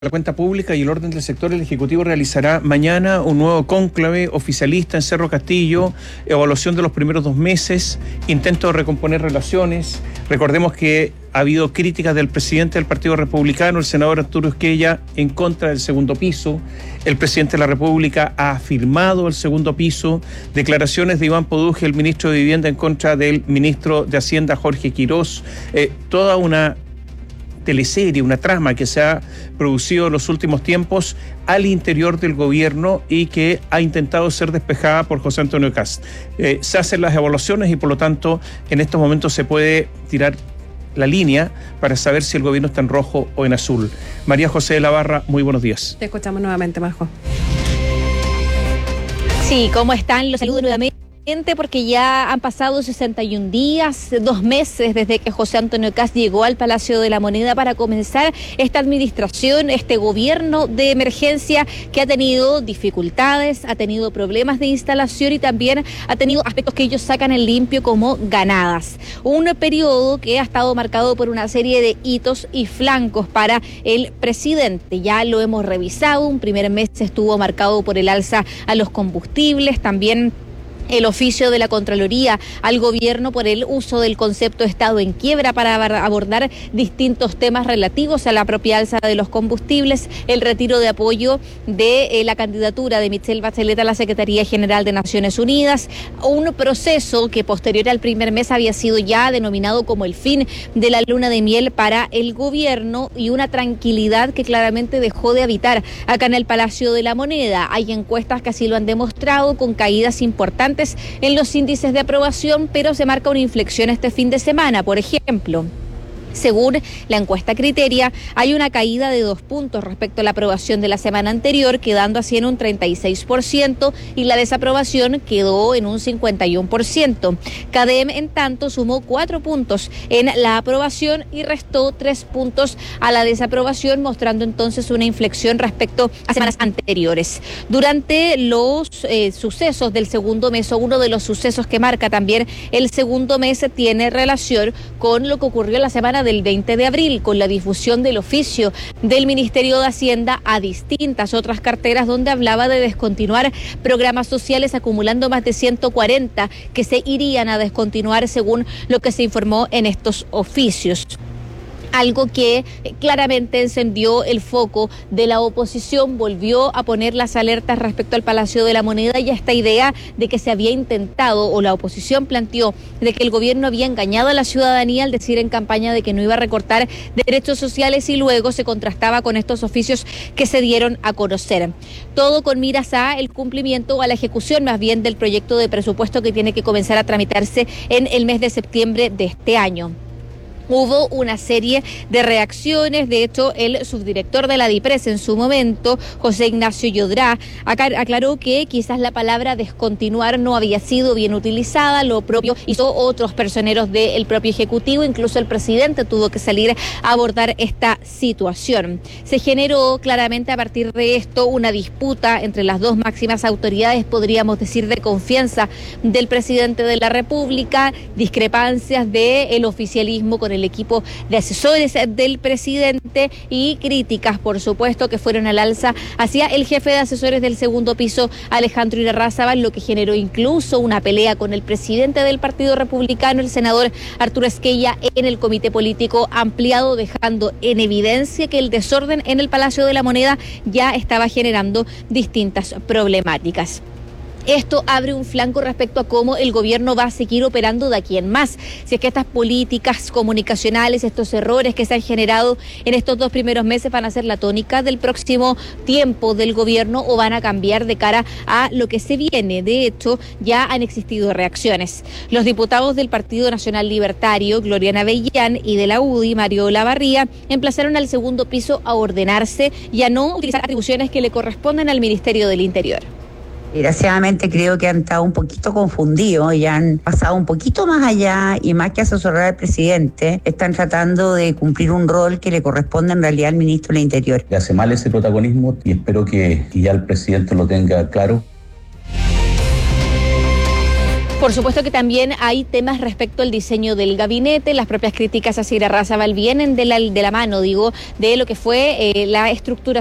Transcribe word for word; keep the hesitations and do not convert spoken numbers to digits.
La cuenta pública y el orden del sector, el Ejecutivo realizará mañana un nuevo cónclave oficialista en Cerro Castillo, evaluación de los primeros dos meses, intento de recomponer relaciones. Recordemos que ha habido críticas del presidente del Partido Republicano, el senador Arturo Esquella, en contra del segundo piso. El presidente de la República ha firmado el segundo piso. Declaraciones de Iván Poduje, el ministro de Vivienda, en contra del ministro de Hacienda, Jorge Quirós. Eh, toda una teleserie, una trama que se ha producido en los últimos tiempos al interior del gobierno y que ha intentado ser despejada por José Antonio Kast. Eh, se hacen las evaluaciones y por lo tanto en estos momentos se puede tirar la línea para saber si el gobierno está en rojo o en azul. María José de la Barra, muy buenos días. Te escuchamos nuevamente, Majo. Sí, ¿cómo están? Los saludo nuevamente, porque ya han pasado sesenta y un días, dos meses desde que José Antonio Kast llegó al Palacio de la Moneda para comenzar esta administración, este gobierno de emergencia que ha tenido dificultades, ha tenido problemas de instalación y también ha tenido aspectos que ellos sacan en limpio como ganadas. Un periodo que ha estado marcado por una serie de hitos y flancos para el presidente. Ya lo hemos revisado, un primer mes estuvo marcado por el alza a los combustibles, también el oficio de la Contraloría al gobierno por el uso del concepto Estado en quiebra para abordar distintos temas relativos a la propia alza de los combustibles, el retiro de apoyo de eh, la candidatura de Michelle Bachelet a la Secretaría General de Naciones Unidas, un proceso que posterior al primer mes había sido ya denominado como el fin de la luna de miel para el gobierno y una tranquilidad que claramente dejó de habitar acá en el Palacio de la Moneda. Hay encuestas que así lo han demostrado, con caídas importantes en los índices de aprobación, pero se marca una inflexión este fin de semana. Por ejemplo, según la encuesta Criteria, hay una caída de dos puntos respecto a la aprobación de la semana anterior, quedando así en un treinta y seis por ciento, y la desaprobación quedó en un cincuenta y uno por ciento. CADEM, en tanto, sumó cuatro puntos en la aprobación y restó tres puntos a la desaprobación, mostrando entonces una inflexión respecto a semanas anteriores. Durante los eh, sucesos del segundo mes, o uno de los sucesos que marca también el segundo mes, tiene relación con lo que ocurrió la semana del veinte de abril, con la difusión del oficio del Ministerio de Hacienda a distintas otras carteras, donde hablaba de descontinuar programas sociales, acumulando más de ciento cuarenta que se irían a descontinuar según lo que se informó en estos oficios. Algo que claramente encendió el foco de la oposición, volvió a poner las alertas respecto al Palacio de la Moneda y a esta idea de que se había intentado, o la oposición planteó, de que el gobierno había engañado a la ciudadanía al decir en campaña de que no iba a recortar derechos sociales, y luego se contrastaba con estos oficios que se dieron a conocer. Todo con miras a el cumplimiento o a la ejecución más bien del proyecto de presupuesto que tiene que comenzar a tramitarse en el mes de septiembre de este año. Hubo una serie de reacciones. De hecho, el subdirector de la DIPRES en su momento, José Ignacio Yodrá, aclaró que quizás la palabra descontinuar no había sido bien utilizada. Lo propio hizo otros personeros del propio Ejecutivo, incluso el presidente tuvo que salir a abordar esta situación. Se generó claramente a partir de esto una disputa entre las dos máximas autoridades, podríamos decir, de confianza del presidente de la República, discrepancias del oficialismo con el equipo de asesores del presidente y críticas, por supuesto, que fueron al alza hacia el jefe de asesores del segundo piso, Alejandro Irarrázaval, lo que generó incluso una pelea con el presidente del Partido Republicano, el senador Arturo Esquella, en el comité político ampliado, dejando en evidencia que el desorden en el Palacio de la Moneda ya estaba generando distintas problemáticas. Esto abre un flanco respecto a cómo el gobierno va a seguir operando de aquí en más. Si es que estas políticas comunicacionales, estos errores que se han generado en estos dos primeros meses van a ser la tónica del próximo tiempo del gobierno, o van a cambiar de cara a lo que se viene. De hecho, ya han existido reacciones. Los diputados del Partido Nacional Libertario, Gloriana Bellán, y de la U D I, Mario Olavarría, emplazaron al segundo piso a ordenarse y a no utilizar atribuciones que le corresponden al Ministerio del Interior. Desgraciadamente creo que han estado un poquito confundidos y han pasado un poquito más allá, y más que asesorar al presidente, están tratando de cumplir un rol que le corresponde en realidad al ministro del Interior. Le hace mal ese protagonismo y espero que, que ya el presidente lo tenga claro. Por supuesto que también hay temas respecto al diseño del gabinete. Las propias críticas a Sigrid Razabal vienen de la, de la mano, digo, de lo que fue eh, la estructura